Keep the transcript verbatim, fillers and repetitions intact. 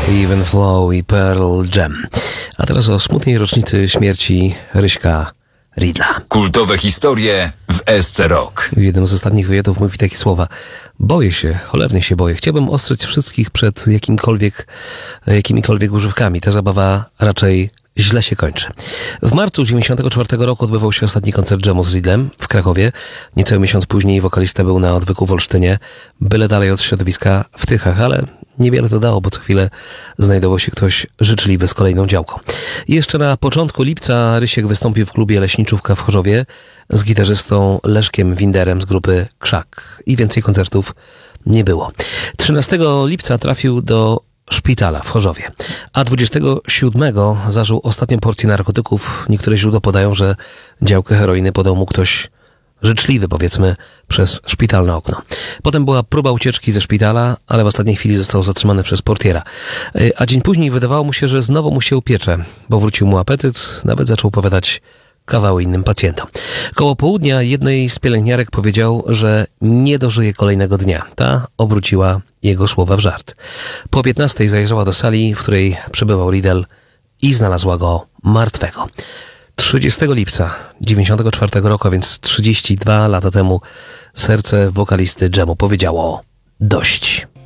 Even Flow i Pearl Jam. A teraz o smutnej rocznicy śmierci Ryśka Riddla. Kultowe historie w S C Rock. W jednym z ostatnich wywiadów mówi takie słowa: boję się, cholernie się boję. Chciałbym ostrzec wszystkich przed jakimkolwiek, jakimikolwiek używkami. Ta zabawa raczej źle się kończy. W marcu dziewięćdziesiątego czwartego roku odbywał się ostatni koncert Jamu z Riddlem w Krakowie. Niecały miesiąc później wokalista był na odwyku w Olsztynie, byle dalej od środowiska w Tychach, ale niewiele to dało, bo co chwilę znajdował się ktoś życzliwy z kolejną działką. I jeszcze na początku lipca Rysiek wystąpił w klubie Leśniczówka w Chorzowie z gitarzystą Leszkiem Winderem z grupy Krzak. I więcej koncertów nie było. trzynastego lipca trafił do szpitala w Chorzowie, a dwudziestego siódmego zażył ostatnią porcję narkotyków. Niektóre źródła podają, że działkę heroiny podał mu ktoś życzliwy, powiedzmy, przez szpitalne okno. Potem była próba ucieczki ze szpitala, ale w ostatniej chwili został zatrzymany przez portiera. A dzień później wydawało mu się, że znowu mu się upiecze, bo wrócił mu apetyt, nawet zaczął opowiadać kawały innym pacjentom. Koło południa jednej z pielęgniarek powiedział, że nie dożyje kolejnego dnia. Ta obróciła jego słowa w żart. Po piętnastej zajrzała do sali, w której przebywał Riddle i znalazła go martwego. trzydziestego lipca dziewięćdziesiątego czwartego roku, a więc trzydzieści dwa lata temu, serce wokalisty Jamu powiedziało dość.